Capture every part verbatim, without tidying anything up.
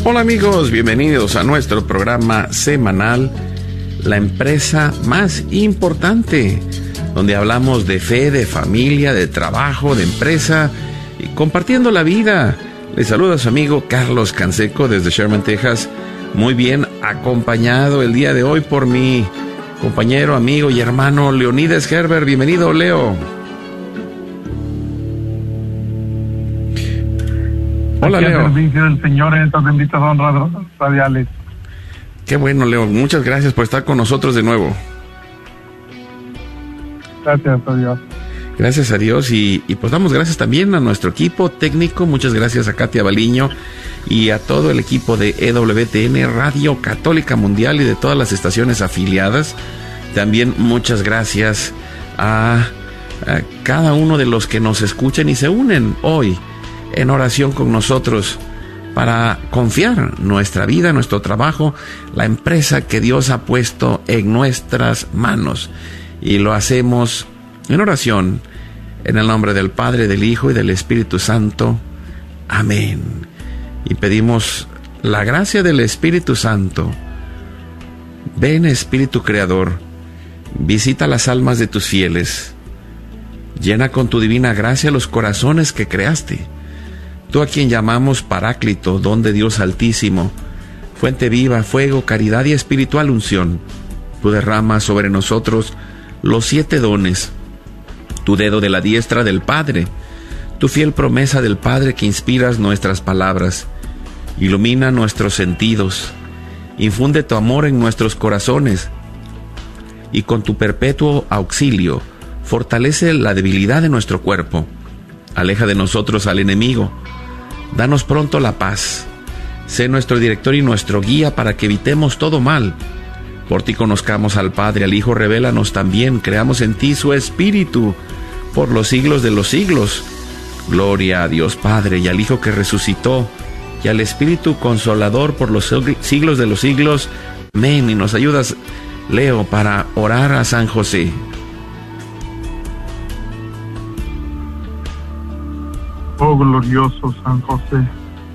Hola amigos, bienvenidos a nuestro programa semanal, la empresa más importante, donde hablamos de fe, de familia, de trabajo, de empresa y compartiendo la vida. Les saluda su amigo Carlos Canseco desde Sherman, Texas, muy bien acompañado el día de hoy por mi compañero, amigo y hermano Leonides Herbert. Bienvenido, Leo. Hola, aquí Leo. Al servicio del Señor en estas benditas honras radiales. Qué bueno, Leo. Muchas gracias por estar con nosotros de nuevo. Gracias a Dios. Gracias a Dios y, y pues damos gracias también a nuestro equipo técnico. Muchas gracias a Katia Baliño y a todo el equipo de E W T N Radio Católica Mundial y de todas las estaciones afiliadas. También muchas gracias a, a cada uno de los que nos escuchan y se unen hoy en oración con nosotros para confiar nuestra vida, nuestro trabajo, la empresa que Dios ha puesto en nuestras manos. Y lo hacemos en oración, en el nombre del Padre, del Hijo y del Espíritu Santo. Amén. Y pedimos la gracia del Espíritu Santo. Ven, Espíritu Creador, visita las almas de tus fieles. Llena con tu divina gracia los corazones que creaste. Tú a quien llamamos Paráclito, don de Dios Altísimo, fuente viva, fuego, caridad y espiritual unción. Tú derramas sobre nosotros los siete dones, tu dedo de la diestra del Padre, tu fiel promesa del Padre que inspiras nuestras palabras, ilumina nuestros sentidos, infunde tu amor en nuestros corazones y con tu perpetuo auxilio fortalece la debilidad de nuestro cuerpo, aleja de nosotros al enemigo. Danos pronto la paz. Sé nuestro director y nuestro guía para que evitemos todo mal. Por ti conozcamos al Padre, al Hijo, revélanos también. Creamos en ti su Espíritu por los siglos de los siglos. Gloria a Dios Padre y al Hijo que resucitó y al Espíritu Consolador por los siglos de los siglos. Amén. Y nos ayudas, Leo, para orar a San José. Oh glorioso San José,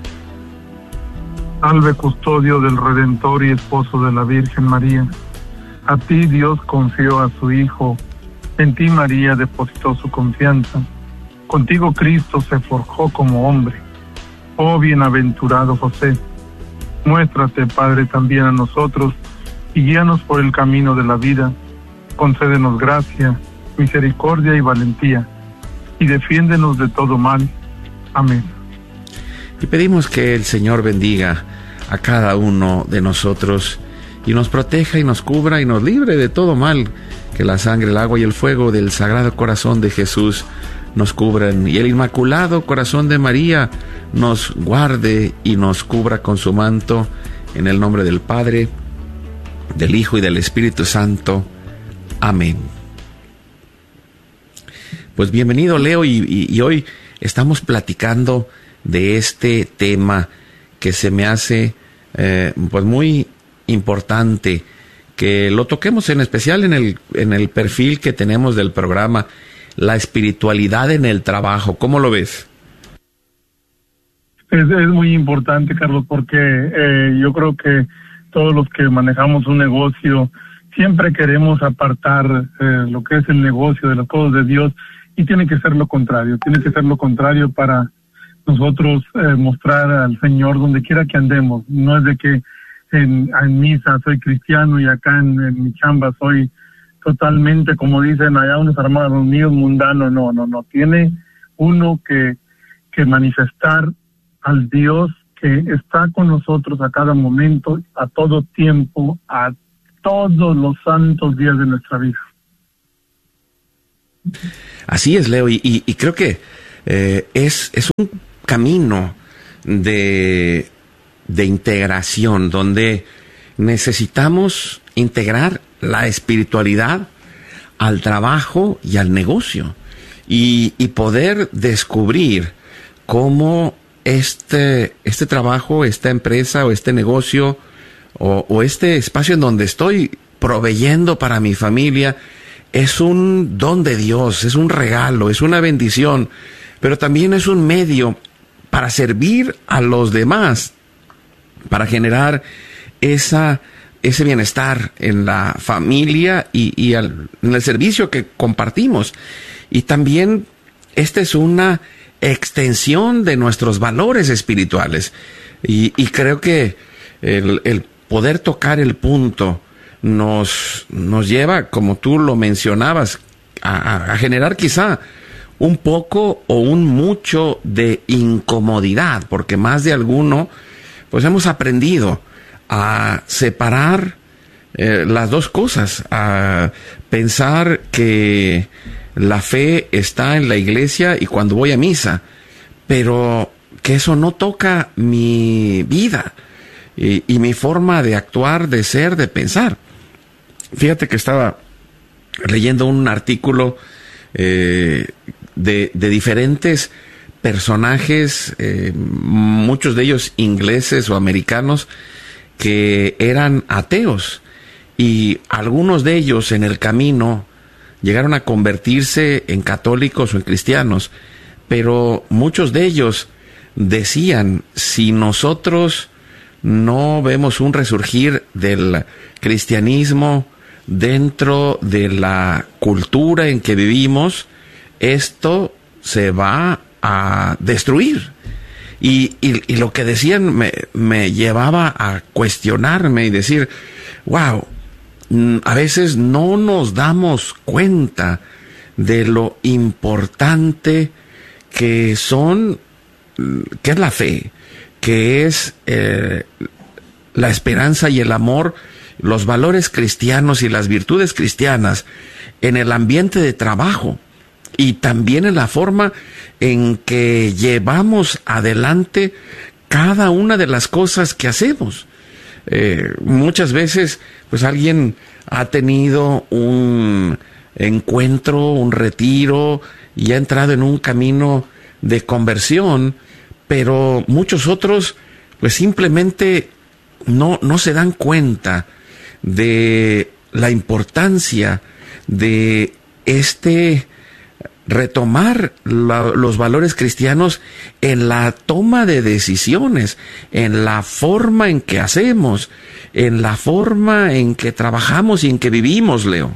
salve custodio del Redentor y esposo de la Virgen María. A ti Dios confió a su Hijo, en ti María depositó su confianza. Contigo Cristo se forjó como hombre. Oh bienaventurado José, muéstrate Padre también a nosotros y guíanos por el camino de la vida. Concédenos gracia, misericordia y valentía, y defiéndenos de todo mal. Amén. Y pedimos que el Señor bendiga a cada uno de nosotros y nos proteja y nos cubra y nos libre de todo mal. Que la sangre, el agua y el fuego del Sagrado Corazón de Jesús nos cubran y el Inmaculado Corazón de María nos guarde y nos cubra con su manto. En el nombre del Padre, del Hijo y del Espíritu Santo. Amén. Pues bienvenido, Leo, y, y, y hoy estamos platicando de este tema que se me hace eh, pues muy importante que lo toquemos, en especial en el, en el perfil que tenemos del programa, la espiritualidad en el trabajo. ¿Cómo lo ves? Es, es muy importante, Carlos, porque eh, yo creo que todos los que manejamos un negocio siempre queremos apartar eh, lo que es el negocio de las cosas de Dios. Y tiene que ser lo contrario, tiene que ser lo contrario para nosotros eh, mostrar al Señor donde quiera que andemos. No es de que en, en misa soy cristiano y acá en, en mi chamba soy totalmente, como dicen allá unos hermanos unidos, mundanos. No, no, no. Tiene uno que, que manifestar al Dios que está con nosotros a cada momento, a todo tiempo, a todos los santos días de nuestra vida. Así es, Leo, y, y, y creo que eh, es, es un camino de, de integración donde necesitamos integrar la espiritualidad al trabajo y al negocio y, y poder descubrir cómo este, este trabajo, esta empresa o este negocio o, o este espacio en donde estoy proveyendo para mi familia es un don de Dios, es un regalo, es una bendición, pero también es un medio para servir a los demás para generar esa, ese bienestar en la familia y, y al, en el servicio que compartimos. Y también esta es una extensión de nuestros valores espirituales. Y, y creo que el, el poder tocar el punto nos, nos lleva, como tú lo mencionabas, a, a generar quizá un poco o un mucho de incomodidad, porque más de alguno, pues hemos aprendido a separar eh, las dos cosas, a pensar que la fe está en la iglesia y cuando voy a misa, pero que eso no toca mi vida y, y mi forma de actuar, de ser, de pensar. Fíjate que estaba leyendo un artículo eh, de, de diferentes personajes, eh, muchos de ellos ingleses o americanos, que eran ateos, y algunos de ellos en el camino llegaron a convertirse en católicos o en cristianos, pero muchos de ellos decían, si nosotros no vemos un resurgir del cristianismo dentro de la cultura en que vivimos, esto se va a destruir. Y, y, y lo que decían me, me llevaba a cuestionarme y decir, wow, a veces no nos damos cuenta de lo importante que son, que es la fe, que es eh, la esperanza y el amor, los valores cristianos y las virtudes cristianas en el ambiente de trabajo y también en la forma en que llevamos adelante cada una de las cosas que hacemos. Eh, muchas veces, pues alguien ha tenido un encuentro, un retiro y ha entrado en un camino de conversión, pero muchos otros, pues simplemente no, no se dan cuenta de la importancia de este retomar la, los valores cristianos en la toma de decisiones, en la forma en que hacemos, en la forma en que trabajamos y en que vivimos, Leo.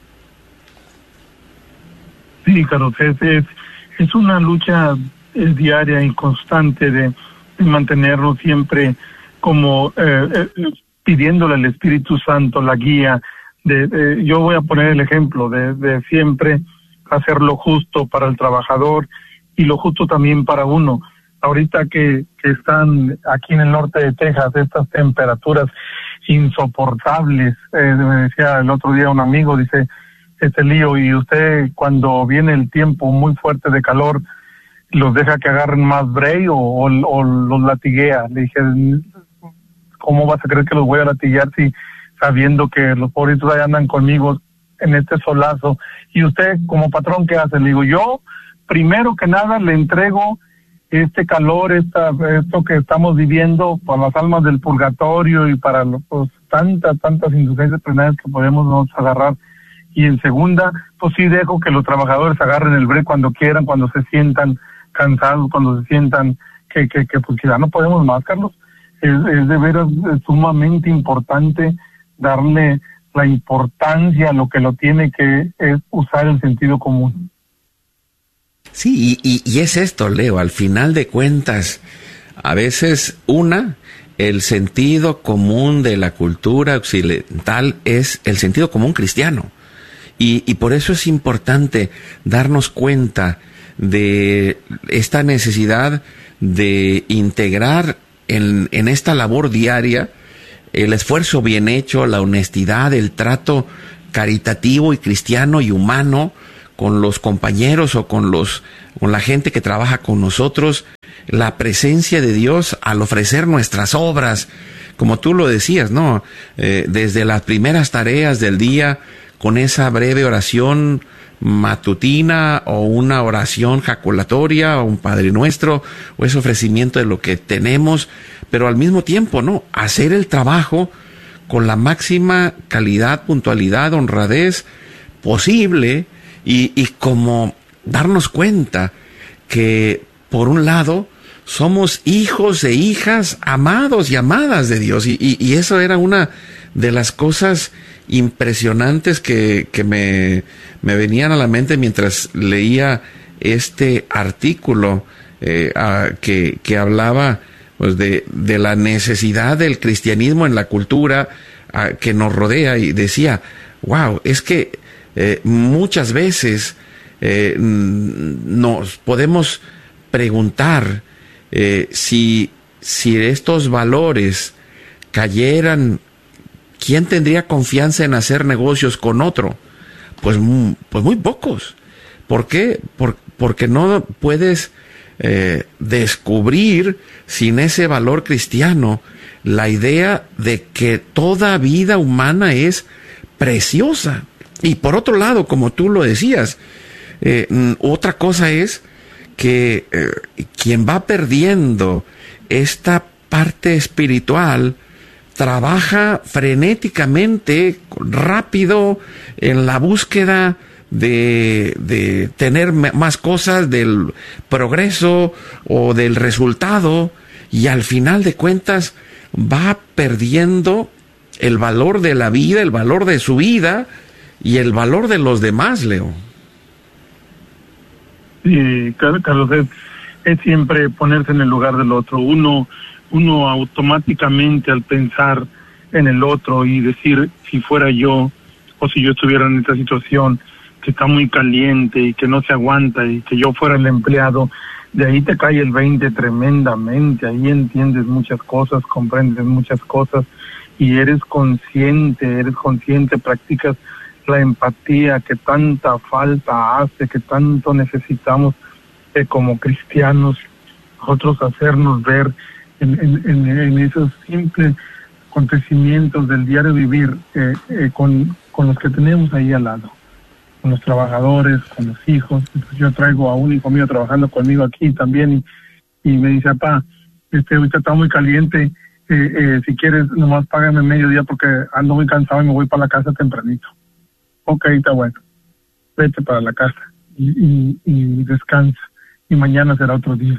Sí, Carlos, es, es, es una lucha es diaria y constante de, de mantenernos siempre como eh, eh, pidiéndole al Espíritu Santo la guía. De, de, yo voy a poner el ejemplo de, de siempre hacer lo justo para el trabajador y lo justo también para uno. Ahorita que, que están aquí en el norte de Texas estas temperaturas insoportables, eh, me decía el otro día un amigo, dice, este lío, y usted cuando viene el tiempo muy fuerte de calor, ¿los deja que agarren más break o, o, o los latiguea? Le dije, ¿cómo vas a creer que los voy a latiguear si sabiendo que los pobritos ahí andan conmigo en este solazo? Y usted como patrón, ¿qué hace? Le digo, yo primero que nada le entrego este calor, esta, esto que estamos viviendo para las almas del purgatorio y para los, pues, tantas, tantas indulgencias penales que podemos nos agarrar. Y en segunda, pues sí dejo que los trabajadores agarren el break cuando quieran, cuando se sientan cansados, cuando se sientan que, que, que pues ya no podemos más, Carlos. Es, es de veras es sumamente importante darle la importancia a lo que lo tiene, que es usar el sentido común. Sí, y, y es esto, Leo, al final de cuentas, a veces una, el sentido común de la cultura occidental es el sentido común cristiano. Y, y por eso es importante darnos cuenta de esta necesidad de integrar en, en esta labor diaria el esfuerzo bien hecho, la honestidad, el trato caritativo y cristiano y humano con los compañeros o con los con la gente que trabaja con nosotros, la presencia de Dios al ofrecer nuestras obras, como tú lo decías, ¿no? Eh, desde las primeras tareas del día, con esa breve oración matutina o una oración jaculatoria o un Padre Nuestro o ese ofrecimiento de lo que tenemos, pero al mismo tiempo, ¿no? Hacer el trabajo con la máxima calidad, puntualidad, honradez posible y, y como darnos cuenta que, por un lado, somos hijos e hijas amados y amadas de Dios. Y, y, y eso era una de las cosas impresionantes que, que me, me venían a la mente mientras leía este artículo eh, a, que, que hablaba pues de, de la necesidad del cristianismo en la cultura a, que nos rodea, y decía, wow, es que eh, muchas veces eh, nos podemos preguntar eh, si, si estos valores cayeran, ¿quién tendría confianza en hacer negocios con otro? Pues, pues muy pocos. ¿Por qué? Por, porque no puedes eh, descubrir sin ese valor cristiano la idea de que toda vida humana es preciosa. Y por otro lado, como tú lo decías, eh, otra cosa es que eh, quien va perdiendo esta parte espiritual trabaja frenéticamente, rápido, en la búsqueda de, de tener más cosas, del progreso o del resultado, y al final de cuentas va perdiendo el valor de la vida, el valor de su vida y el valor de los demás, Leo. Sí, Carlos, es, es siempre ponerse en el lugar del otro. Uno, uno automáticamente al pensar en el otro y decir, si fuera yo o si yo estuviera en esta situación que está muy caliente y que no se aguanta y que yo fuera el empleado, de ahí te cae el veinte tremendamente, ahí entiendes muchas cosas, comprendes muchas cosas y eres consciente, eres consciente, practicas la empatía que tanta falta hace, que tanto necesitamos eh, como cristianos, nosotros hacernos ver en, en, en, en esos simples acontecimientos del diario vivir eh, eh, con, con los que tenemos ahí al lado, con los trabajadores, con los hijos. Entonces yo traigo a un hijo mío trabajando conmigo aquí también y, y me dice, papá, este, ahorita está muy caliente, eh, eh, si quieres nomás págame medio día porque ando muy cansado y me voy para la casa tempranito. Ok, está bueno, vete para la casa y, y, y descansa y mañana será otro día.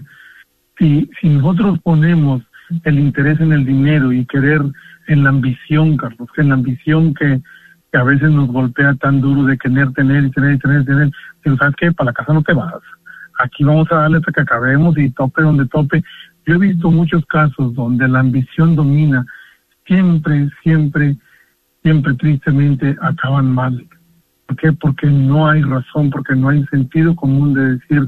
Si, si nosotros ponemos el interés en el dinero y querer en la ambición, Carlos, que en la ambición que, que a veces nos golpea tan duro de querer tener y tener y tener y tener, pero ¿sabes qué? Para la casa no te vas. Aquí vamos a darle hasta que acabemos y tope donde tope. Yo he visto muchos casos donde la ambición domina, siempre, siempre, siempre tristemente acaban mal. ¿Por qué? Porque no hay razón, porque no hay sentido común de decir,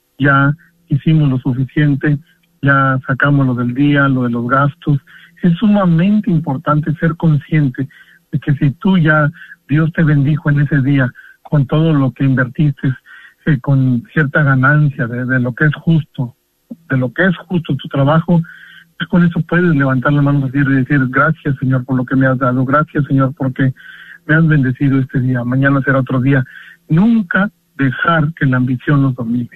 ya hicimos lo suficiente, ya sacamos lo del día, lo de los gastos. Es sumamente importante ser consciente de que si tú ya, Dios te bendijo en ese día con todo lo que invertiste, eh, con cierta ganancia de, de lo que es justo, de lo que es justo tu trabajo, pues con eso puedes levantar las manos así y decir, gracias Señor por lo que me has dado, gracias Señor porque me has bendecido este día, mañana será otro día. Nunca dejar que la ambición nos domine.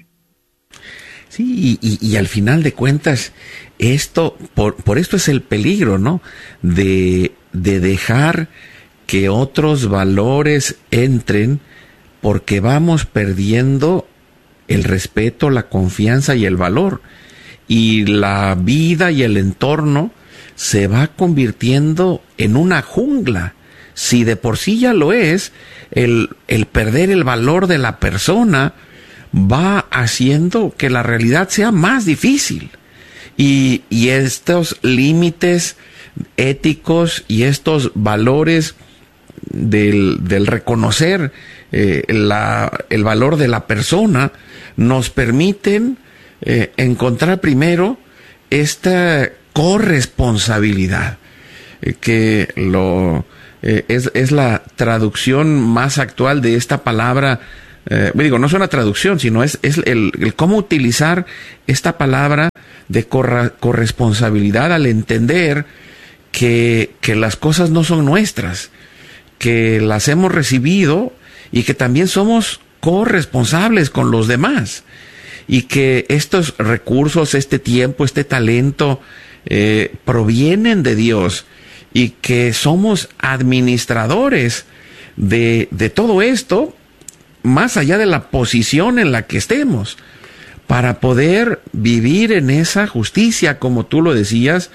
Sí, y, y al final de cuentas, esto, por, por esto es el peligro, ¿no? De, de dejar que otros valores entren, porque vamos perdiendo el respeto, la confianza y el valor. Y la vida y el entorno se va convirtiendo en una jungla. Si de por sí ya lo es, el, el perder el valor de la persona va haciendo que la realidad sea más difícil. Y, y estos límites éticos y estos valores del, del reconocer eh, la, el valor de la persona nos permiten eh, encontrar primero esta corresponsabilidad, eh, que lo... Eh, es, es la traducción más actual de esta palabra. Eh, digo, no es una traducción, sino es, es el, el cómo utilizar esta palabra de corra, corresponsabilidad al entender que, que las cosas no son nuestras, que las hemos recibido y que también somos corresponsables con los demás, y que estos recursos, este tiempo, este talento eh, provienen de Dios, y que somos administradores de, de todo esto, más allá de la posición en la que estemos, para poder vivir en esa justicia, como tú lo decías,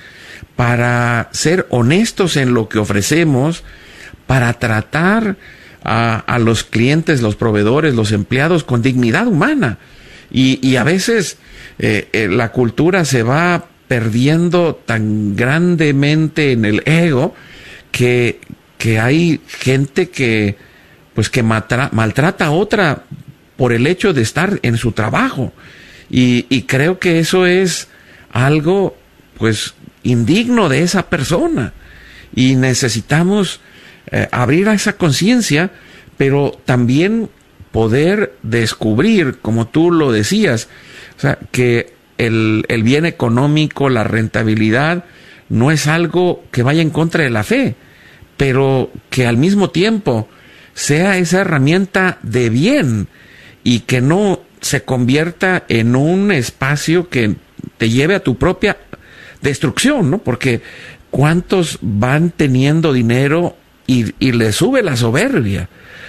para ser honestos en lo que ofrecemos, para tratar a, a los clientes, los proveedores, los empleados con dignidad humana. Y, y a veces eh, eh, la cultura se va perdiendo tan grandemente en el ego que, que hay gente que, pues que matra, maltrata a otra por el hecho de estar en su trabajo. Y, y creo que eso es algo, pues, indigno de esa persona. Y necesitamos eh, abrir a esa conciencia, pero también poder descubrir, como tú lo decías, o sea, que el, el bien económico, la rentabilidad, no es algo que vaya en contra de la fe, pero que al mismo tiempo sea esa herramienta de bien y que no se convierta en un espacio que te lleve a tu propia destrucción, ¿no? Porque cuántos van teniendo dinero y, y les sube la soberbia.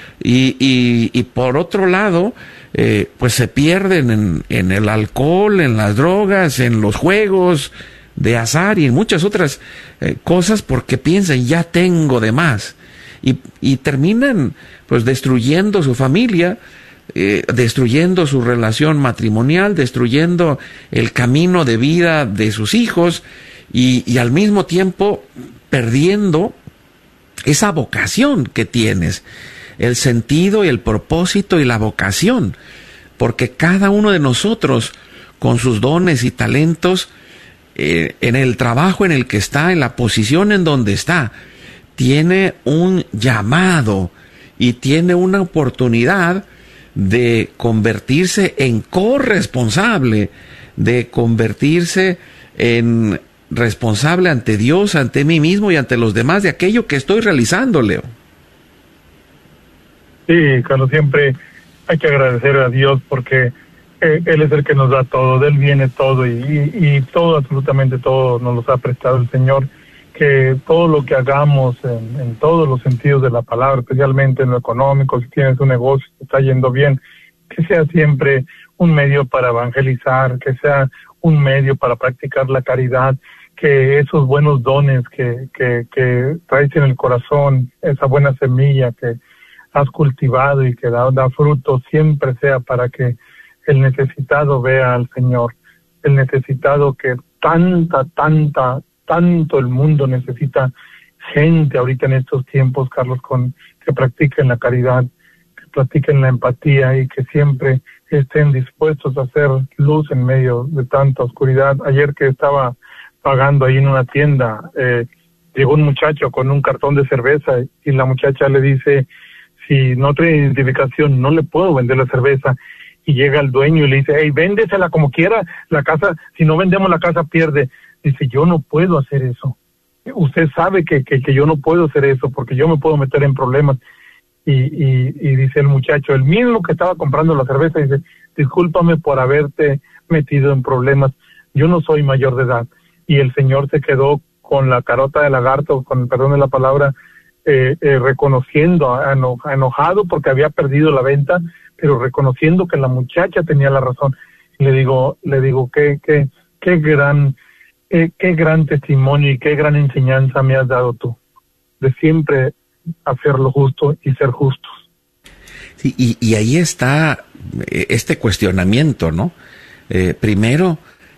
Y, y, y por otro lado, eh, pues se pierden en, en el alcohol, en las drogas, en los juegos de azar y en muchas otras eh, cosas porque piensan, ya tengo de más. Y, y terminan pues destruyendo su familia, eh, destruyendo su relación matrimonial, destruyendo el camino de vida de sus hijos y, y al mismo tiempo perdiendo esa vocación que tienes, el sentido y el propósito y la vocación, porque cada uno de nosotros con sus dones y talentos, eh, en el trabajo en el que está, en la posición en donde está, tiene un llamado y tiene una oportunidad de convertirse en corresponsable, de convertirse en responsable ante Dios, ante mí mismo y ante los demás de aquello que estoy realizando, Leo. Sí, Carlos, siempre hay que agradecer a Dios porque eh, Él es el que nos da todo, de Él viene todo y, y, y todo, absolutamente todo nos los ha prestado el Señor. Que todo lo que hagamos en, en todos los sentidos de la palabra, especialmente en lo económico, si tienes un negocio que está yendo bien, que sea siempre un medio para evangelizar, que sea un medio para practicar la caridad, que esos buenos dones que, que, que traes en el corazón, esa buena semilla que has cultivado y que da, da fruto, siempre sea para que el necesitado vea al Señor, el necesitado que tanta, tanta, tanto el mundo necesita gente ahorita en estos tiempos, Carlos, con que practiquen la caridad, que practiquen la empatía y que siempre estén dispuestos a hacer luz en medio de tanta oscuridad. Ayer que estaba pagando ahí en una tienda, eh, llegó un muchacho con un cartón de cerveza y la muchacha le dice, si no trae identificación no le puedo vender la cerveza. Y llega el dueño y le dice, hey, véndesela como quiera, la casa, si no vendemos la casa pierde. Dice, yo no puedo hacer eso. Usted sabe que, que, que yo no puedo hacer eso porque yo me puedo meter en problemas. Y, y, y dice el muchacho, el mismo que estaba comprando la cerveza, dice, discúlpame por haberte metido en problemas, yo no soy mayor de edad. Y el señor se quedó con la carota de lagarto, con el perdón de la palabra, eh, eh, reconociendo, eno, enojado porque había perdido la venta, pero reconociendo que la muchacha tenía la razón. Y le digo, le digo, qué, qué, qué gran... Qué, qué gran testimonio y qué gran enseñanza me has dado tú, de siempre hacer lo justo y ser justos. Sí, y, y ahí está este cuestionamiento, ¿no? Eh, primero,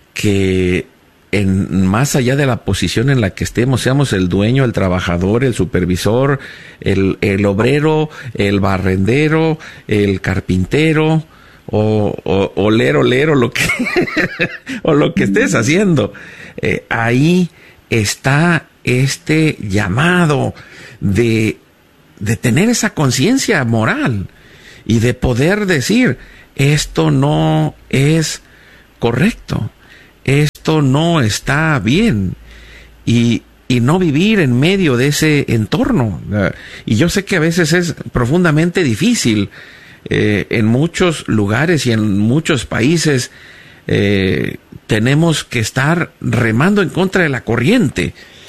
que en, más allá de la posición en la que estemos, seamos el dueño, el trabajador, el supervisor, el, el obrero, el barrendero, el carpintero, o, o, o leer, o leer, o lo que, o lo que estés haciendo. Eh, ahí está este llamado de, de tener esa conciencia moral y de poder decir, esto no es correcto, esto no está bien, y, y no vivir en medio de ese entorno. Y yo sé que a veces es profundamente difícil. Eh, en muchos lugares y en muchos países eh, tenemos que estar remando en contra de la corriente,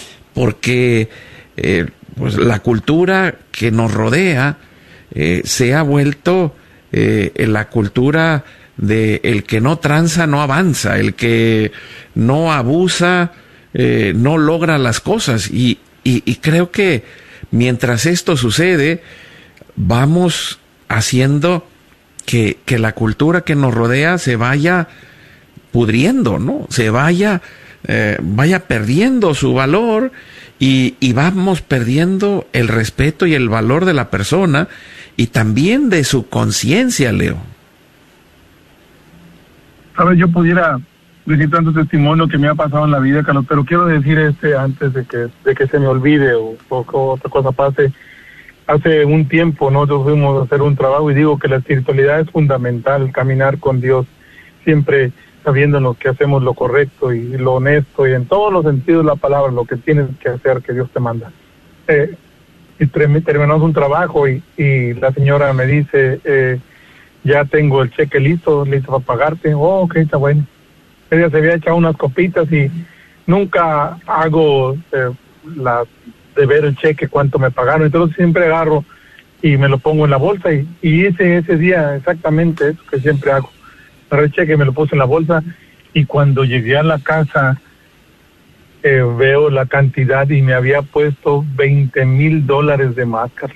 porque eh, pues la cultura que nos rodea eh, se ha vuelto eh, la cultura de el que no tranza no avanza, el que no abusa eh, no logra las cosas. Y, y, y creo que mientras esto sucede, vamos haciendo que, que la cultura que nos rodea se vaya pudriendo, ¿no? Se vaya, eh, vaya perdiendo su valor y, y vamos perdiendo el respeto y el valor de la persona y también de su conciencia, Leo. Sabes, yo pudiera decir tanto testimonio que me ha pasado en la vida, Carlos, pero quiero decir este antes de que de que se me olvide o, o que otra cosa pase. Hace un tiempo nosotros fuimos a hacer un trabajo y digo que la espiritualidad es fundamental, caminar con Dios, siempre sabiéndonos que hacemos lo correcto y lo honesto y en todos los sentidos de la palabra, lo que tienes que hacer, que Dios te manda. Eh, y terminamos un trabajo y, y la señora me dice, eh, ya tengo el cheque listo, listo para pagarte. Oh, ok, está bueno. Ella se había echado unas copitas y nunca hago eh, la de ver el cheque, cuánto me pagaron. Entonces siempre agarro y me lo pongo en la bolsa y, y hice ese día exactamente eso que siempre hago. Agarré el cheque, me lo puse en la bolsa y cuando llegué a la casa eh, veo la cantidad y me había puesto veinte mil dólares de máscara.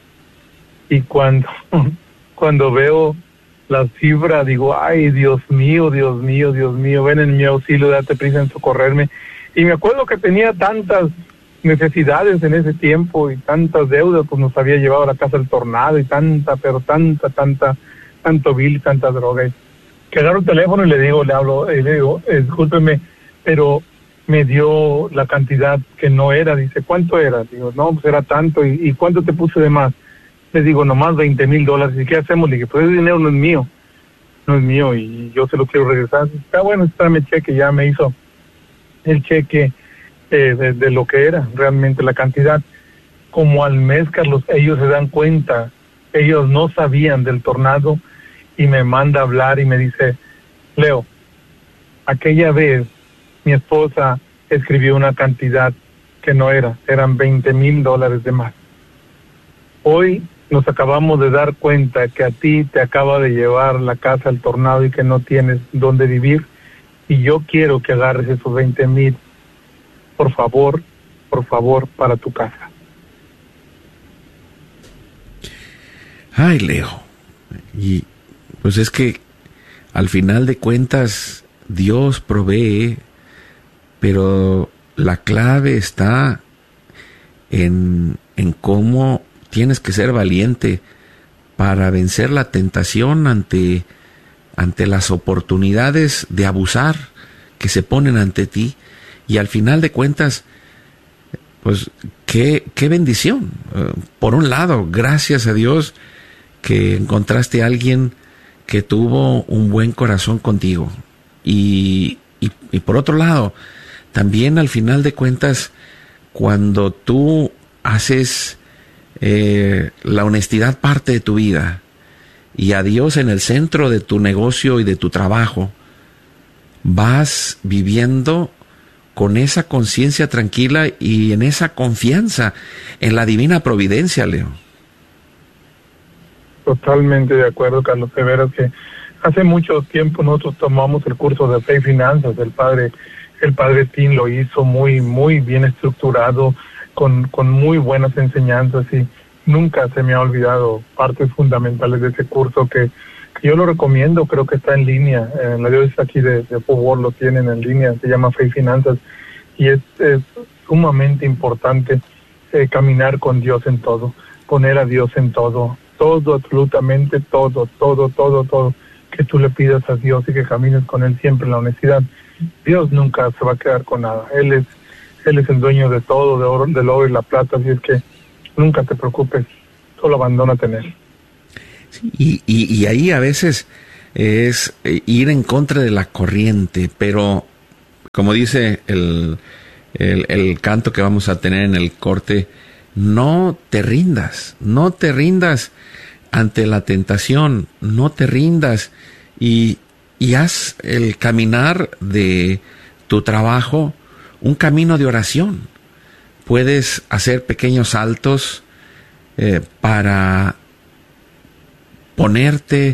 Y cuando, cuando veo la cifra, digo, ay, Dios mío, Dios mío, Dios mío, ven en mi auxilio, date prisa en socorrerme. Y me acuerdo que tenía tantas necesidades en ese tiempo y tantas deudas, pues nos había llevado a la casa el tornado y tanta, pero tanta, tanta, tanto bill y tanta droga. Y que agarro el teléfono y le digo, le hablo, y le digo, eh, discúlpeme, pero me dio la cantidad que no era. Dice, ¿cuánto era? Digo, no, pues era tanto. ¿Y, y cuánto te puse de más? Le digo, nomás veinte mil dólares. ¿Y qué hacemos? Le dije, pues ese dinero no es mío, no es mío y yo se lo quiero regresar. Está bueno, está mi cheque, ya me hizo el cheque eh, de, de lo que era realmente la cantidad. Como al mes, Carlos, ellos se dan cuenta, ellos no sabían del tornado y me manda a hablar y me dice, Leo, aquella vez mi esposa escribió una cantidad que no era, eran veinte mil dólares de más. Hoy nos acabamos de dar cuenta que a ti te acaba de llevar la casa el tornado y que no tienes dónde vivir y yo quiero que agarres esos veinte mil, por favor, por favor, para tu casa. Ay, Leo, y pues es que al final de cuentas Dios provee, pero la clave está en, en cómo tienes que ser valiente para vencer la tentación ante, ante las oportunidades de abusar que se ponen ante ti. Y al final de cuentas, pues, qué, qué bendición. Uh, por un lado, gracias a Dios que encontraste a alguien que tuvo un buen corazón contigo. Y, y, y por otro lado, también al final de cuentas, cuando tú haces eh, la honestidad parte de tu vida y a Dios en el centro de tu negocio y de tu trabajo, vas viviendo con esa conciencia tranquila y en esa confianza en la divina providencia, Leo. Totalmente de acuerdo, Carlos. De veras que hace mucho tiempo nosotros tomamos el curso de Fe y Finanzas. El padre, el padre Tim lo hizo muy, muy bien estructurado, con, con muy buenas enseñanzas y nunca se me ha olvidado partes fundamentales de ese curso que, que yo lo recomiendo. Creo que está en línea. En la diócesis aquí de, de Fort Worth lo tienen en línea. Se llama Fe y Finanzas y es, es sumamente importante eh, caminar con Dios en todo, poner a Dios en todo. Todo, absolutamente todo, todo, todo, todo, que tú le pidas a Dios y que camines con Él siempre en la honestidad. Dios nunca se va a quedar con nada. Él es, Él es el dueño de todo, de oro, del oro y la plata, así es que nunca te preocupes, solo abandónate en Él. Sí, y, y, y ahí a veces es ir en contra de la corriente, pero como dice el, el, el canto que vamos a tener en el corte, no te rindas, no te rindas ante la tentación, no te rindas y, y haz el caminar de tu trabajo un camino de oración. Puedes hacer pequeños saltos eh, para ponerte,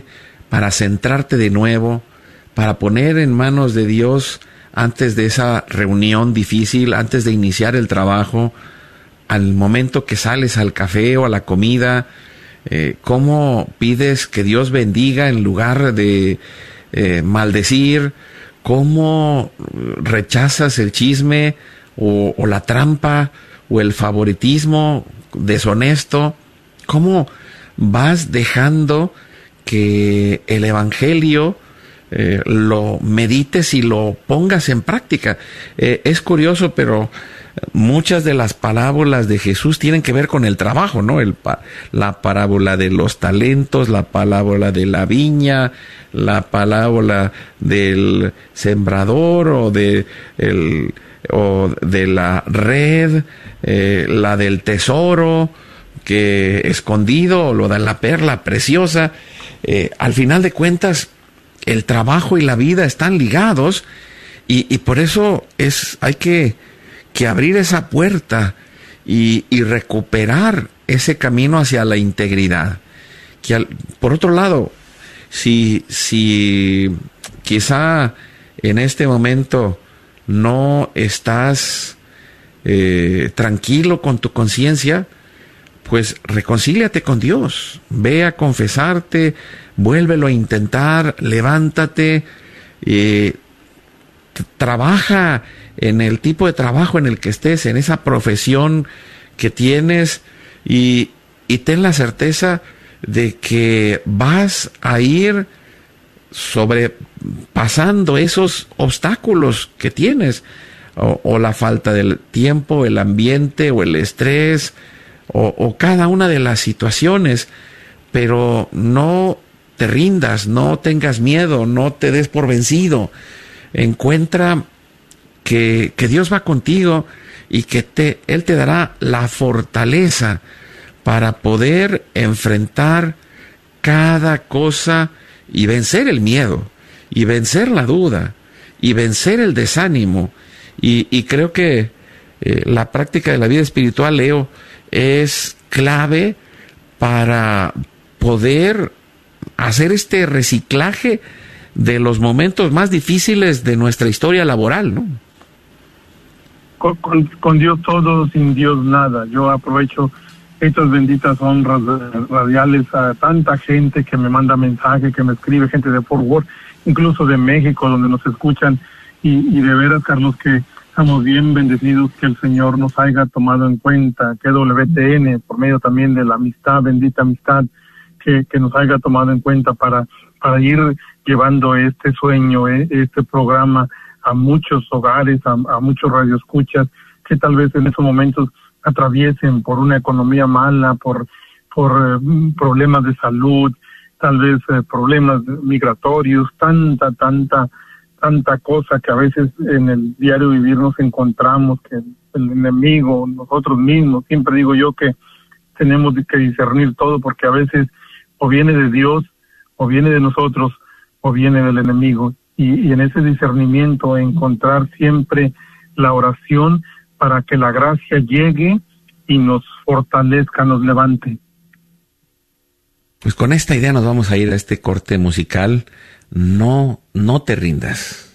para centrarte de nuevo, para poner en manos de Dios antes de esa reunión difícil, antes de iniciar el trabajo, al momento que sales al café o a la comida, eh, cómo pides que Dios bendiga en lugar de eh, maldecir, cómo rechazas el chisme o, o la trampa o el favoritismo deshonesto, cómo vas dejando que el evangelio eh, lo medites y lo pongas en práctica. Eh, es curioso, pero muchas de las parábolas de Jesús tienen que ver con el trabajo, ¿no? El, la parábola de los talentos, la parábola de la viña, la parábola del sembrador o de, el, o de la red, eh, la del tesoro que escondido, o lo de la perla preciosa. Eh, al final de cuentas, el trabajo y la vida están ligados, y, y por eso es hay que, que abrir esa puerta y, y recuperar ese camino hacia la integridad. Que al, por otro lado, si, si quizá en este momento no estás eh, tranquilo con tu conciencia, pues reconcíliate con Dios, ve a confesarte, vuélvelo a intentar, levántate, eh, t- trabaja en el tipo de trabajo en el que estés, en esa profesión que tienes, y, y ten la certeza de que vas a ir sobrepasando esos obstáculos que tienes, o, o la falta del tiempo, el ambiente o el estrés, O, o cada una de las situaciones, pero no te rindas, no tengas miedo, no te des por vencido. Encuentra que, que Dios va contigo y que te, Él te dará la fortaleza para poder enfrentar cada cosa y vencer el miedo, y vencer la duda, y vencer el desánimo. Y, y creo que eh, la práctica de la vida espiritual, Leo, es clave para poder hacer este reciclaje de los momentos más difíciles de nuestra historia laboral, ¿no? Con, con, con Dios todo, sin Dios nada. Yo aprovecho estas benditas honras radiales a tanta gente que me manda mensaje, que me escribe, gente de Fort Worth, incluso de México, donde nos escuchan, y, y de veras, Carlos, que estamos bien bendecidos que el Señor nos haya tomado en cuenta, que W T N, por medio también de la amistad, bendita amistad, que, que nos haya tomado en cuenta para, para ir llevando este sueño, este programa a muchos hogares, a, a muchos radioescuchas, que tal vez en esos momentos atraviesen por una economía mala, por, por eh, problemas de salud, tal vez eh, problemas migratorios, tanta, tanta, tanta cosa que a veces en el diario vivir nos encontramos, que el enemigo, nosotros mismos, siempre digo yo que tenemos que discernir todo, porque a veces o viene de Dios, o viene de nosotros, o viene del enemigo, y, y en ese discernimiento encontrar siempre la oración para que la gracia llegue y nos fortalezca, nos levante. Pues con esta idea nos vamos a ir a este corte musical. No, no te rindas.